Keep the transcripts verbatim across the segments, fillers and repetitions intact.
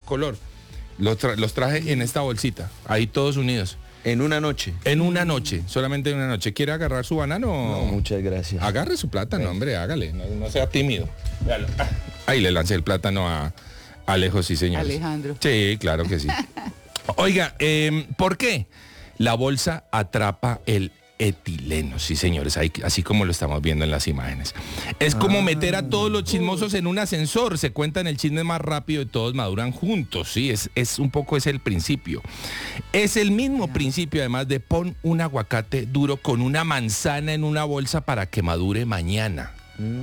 color. Los, tra- los traje en esta bolsita, ahí todos unidos. En una noche. En una noche, solamente en una noche. ¿Quiere agarrar su banano? No, muchas gracias. Agarre su plátano, Ven. hombre, hágale, no, no sea tímido. Véalo. Ahí le lancé el plátano a Alejo, sí, señor. Alejandro. Sí, claro que sí. Oiga, eh, ¿por qué? La bolsa atrapa el etileno, sí, señores, ahí, así como lo estamos viendo en las imágenes. Es como ah, meter a todos los chismosos en un ascensor, se cuentan el chisme más rápido y todos maduran juntos, sí, es, es un poco es el principio. Es el mismo yeah. principio, además, de pon un aguacate duro con una manzana en una bolsa para que madure mañana.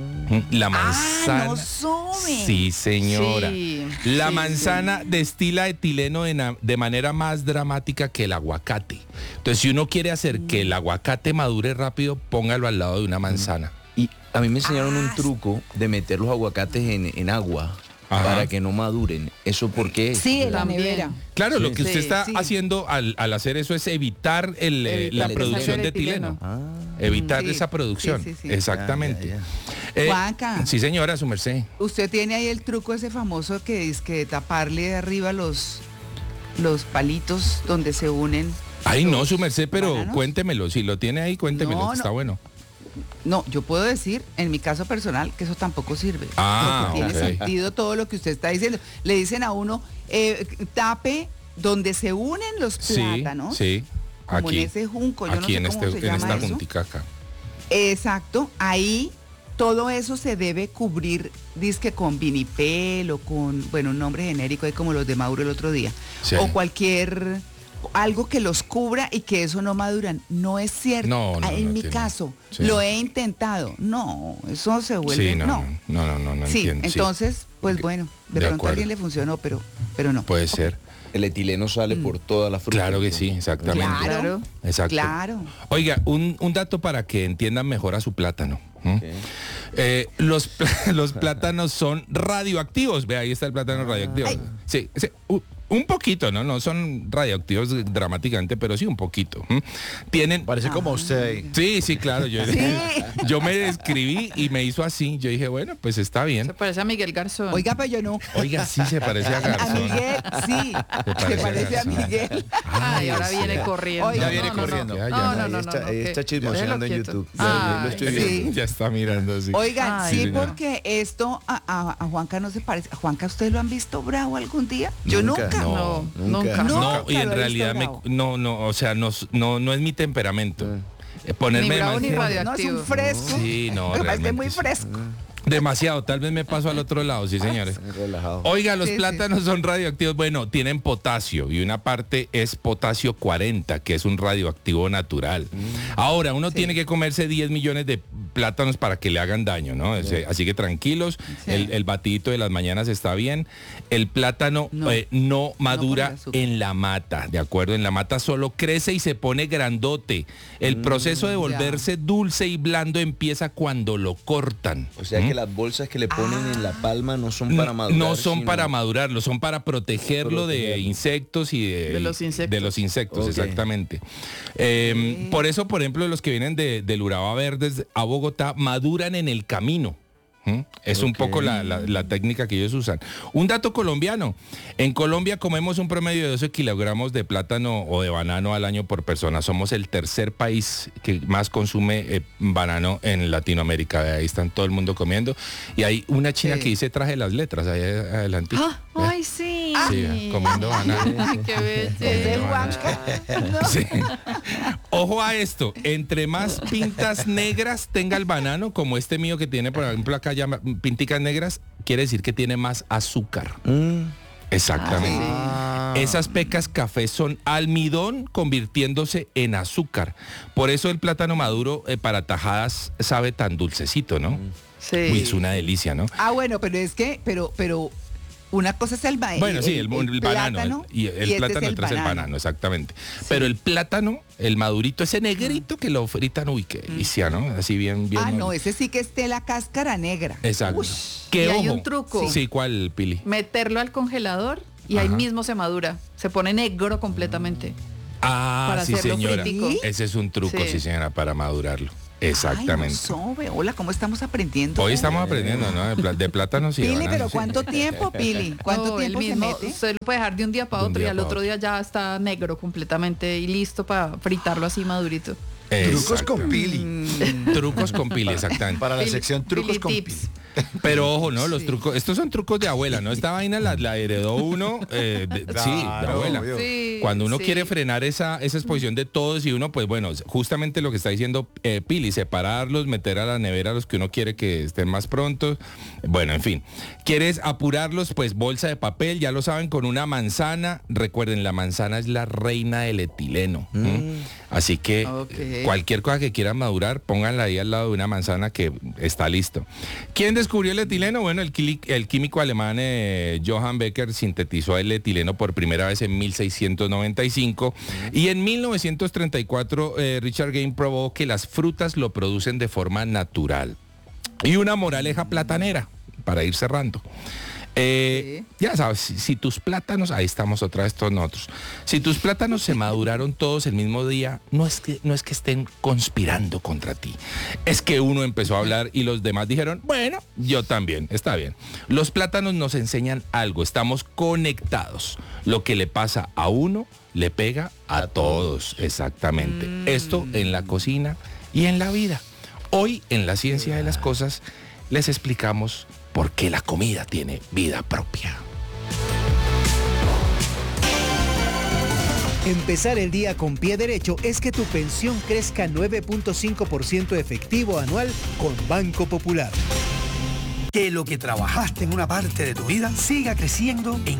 La manzana. Ah, no sube. Sí, señora. Sí, la sí, manzana sí. destila etileno de, na- de manera más dramática que el aguacate. Entonces, si uno quiere hacer mm. que el aguacate madure rápido, póngalo al lado de una manzana. Y a mí me enseñaron ah, un truco de meter los aguacates en, en agua. Ajá. Para que no maduren. ¿Eso por qué? Sí, en la nevera. Claro, sí. lo que usted sí, está sí. haciendo al, al hacer eso es evitar el, eh, la producción de etileno. Ah. Evitar sí. esa producción. Sí, sí, sí. Exactamente. Ya, ya, ya. Eh, Juanca. Sí, señora, su merced. Usted tiene ahí el truco ese famoso que es que taparle de arriba los, los palitos donde se unen. Ay, no, su merced, pero bananos. Cuéntemelo. Si lo tiene ahí, cuéntemelo, no, que está no. bueno. No, yo puedo decir, en mi caso personal, que eso tampoco sirve. Ah, tiene okay. sentido todo lo que usted está diciendo. Le dicen a uno, eh, tape donde se unen los plátanos. Sí, sí. Como aquí, en ese junco, yo aquí no sé en, cómo este, se en llama esta eso. juntica acá. Exacto, ahí todo eso se debe cubrir, dizque con vinipel o con, bueno, un nombre genérico, ahí como los de Mauro el otro día. Sí. O cualquier... algo que los cubra y que eso no maduran. No es cierto. No, no, en no mi tiene. caso, sí. lo he intentado. No, eso se vuelve. Sí, no, no, no, no, no, no sí, entiendo. entonces, sí. pues bueno, de, de pronto acuerdo. a alguien le funcionó, pero, pero no. Puede ser. El etileno sale mm. por toda la fruta. Claro que sí, exactamente. Claro, Exacto. claro. Oiga, un, un dato para que entiendan mejor a su plátano. Okay. Eh, los, los plátanos son radioactivos. Ve, ahí está el plátano radioactivo. Ay. Sí, sí. Uh, un poquito, ¿no? No son radioactivos dramáticamente, pero sí un poquito. ¿Mm? Tienen... Parece ah. como usted. Sí, sí, claro. Yo, ¿Sí? yo me describí y me hizo así. Yo dije, bueno, pues está bien. Se parece a Miguel Garzón. Oiga, pero yo no. Oiga, sí se parece a Garzón. A Miguel, sí. Se parece, se parece a, a Miguel. Ay, ahora viene corriendo. Oiga, ya viene no, corriendo. No, no, ya, no, no, ahí no, está, no, ahí okay. está chismoseando en YouTube. Ya, Ay, lo estoy viendo. Sí. Ya está mirando así. Oigan, Ay, sí, señor. porque esto a, a, a Juanca no se parece. ¿A Juanca ustedes lo han visto bravo algún día? Yo Nunca, nunca. No, nunca. nunca. No, y en lo he realidad me, visto no, no, o sea, no, no, no es mi temperamento. Eh, Ponerme Ni bravo ni demasiado- radioactivo. No, es un fresco. Sí, no, Me parece realmente muy sí. fresco. Demasiado, tal vez me paso al otro lado, sí, señores. Relajado. Oiga, los Sí, plátanos son radioactivos. Bueno, tienen potasio y una parte es potasio cuarenta, que es un radioactivo natural. Mm. Ahora, uno sí. tiene que comerse diez millones de plátanos para que le hagan daño, ¿no? Sí. Así que tranquilos, sí. el, el batidito de las mañanas está bien. El plátano no, eh, no madura no en la mata, ¿de acuerdo? En la mata solo crece y se pone grandote. El mm, proceso de volverse ya. dulce y blando empieza cuando lo cortan. O sea ¿Mm? que las bolsas que le ponen ah. en la palma no son para madurar. No son sino... para madurarlo, son para protegerlo de insectos y de, de los insectos. De los insectos, okay. exactamente. Eh, sí. Por eso, por ejemplo, los que vienen de, del Urabá Verdes a Bogotá maduran en el camino. ¿Mm? Es okay. un poco la, la, la técnica que ellos usan. Un dato colombiano. En Colombia comemos un promedio de doce kilogramos de plátano o de banano al año por persona. Somos el tercer país que más consume eh, banano en Latinoamérica. Ahí están todo el mundo comiendo. Y hay una china sí. que dice traje las letras ahí adelante. Ah, ¿eh? Ay, sí. Sí, comiendo banano. Ay, qué belleza. ¿No? Sí. Ojo a esto. Entre más pintas negras tenga el banano, como este mío que tiene, por ejemplo, acá ya pinticas negras, quiere decir que tiene más azúcar. Mm. Exactamente. Ah, sí. Esas pecas café son almidón convirtiéndose en azúcar. Por eso el plátano maduro eh, para tajadas sabe tan dulcecito, ¿no? Sí. Uy, es una delicia, ¿no? Ah, bueno, pero es que, pero, pero una cosa es el, ba- bueno, sí, el, el, el banano plátano, el, y el, el y plátano este otro es el banano. banano, exactamente. Sí. Pero el plátano, el madurito, ese negrito que lo fritan, uy, qué delicia, ¿no? Así bien, bien. Ah, no, ese sí que esté la cáscara negra. Exacto. Ush. ¿Qué, y ojo? hay un truco. Sí, sí, ¿cuál, Pili? Meterlo al congelador y Ajá. ahí mismo se madura. Se pone negro completamente. Ah, para sí, señora. fritico. Ese es un truco, sí, sí señora, para madurarlo. Exactamente. Ay, no sobe. Hola, ¿cómo estamos aprendiendo? Hoy estamos aprendiendo, ¿no? De, pl- de plátanos y Pili, bananos, pero sí. ¿cuánto tiempo, Pili? ¿Cuánto No, el tiempo mismo, se mete? se lo puede dejar de un día para De un otro y día al para otro otro. día ya está negro completamente y listo para fritarlo así madurito. Trucos con Exacto. Pili. Trucos con Pili, exactamente. Para la Pili- sección Trucos Pili con Tips. Pili. Pero ojo, ¿no? Los Sí. trucos, estos son trucos de abuela, ¿no? Esta vaina la, la heredó uno, eh, de- sí, de Claro, abuela. obvio. Sí, Cuando uno sí. quiere frenar esa, esa exposición de todos y uno, pues bueno, justamente lo que está diciendo eh, Pili, separarlos, meter a la nevera a los que uno quiere que estén más pronto. Bueno, en fin. ¿Quieres apurarlos? Pues bolsa de papel, ya lo saben, con una manzana. Recuerden, la manzana es la reina del etileno. ¿m? Así que Ok. cualquier cosa que quieran madurar, pónganla ahí al lado de una manzana que está listo. ¿Quién descubrió el etileno? Bueno, el, quili- el químico alemán eh, Johann Becker sintetizó el etileno por primera vez en mil seiscientos noventa y cinco y en mil novecientos treinta y cuatro eh, Richard Game probó que las frutas lo producen de forma natural. Y una moraleja platanera, para ir cerrando. Eh, ya sabes, si, si tus plátanos, ahí estamos otra vez todos nosotros, si tus plátanos se maduraron todos el mismo día, no es que, no es que estén conspirando contra ti, es que uno empezó a hablar y los demás dijeron, bueno, yo también, está bien. Los plátanos nos enseñan algo, estamos conectados. Lo que le pasa a uno, le pega a todos, exactamente. Esto en la cocina y en la vida. Hoy, en la ciencia de las cosas, les explicamos por qué la comida tiene vida propia. Empezar el día con pie derecho es que tu pensión crezca nueve punto cinco por ciento efectivo anual con Banco Popular. Que lo que trabajaste en una parte de tu vida siga creciendo en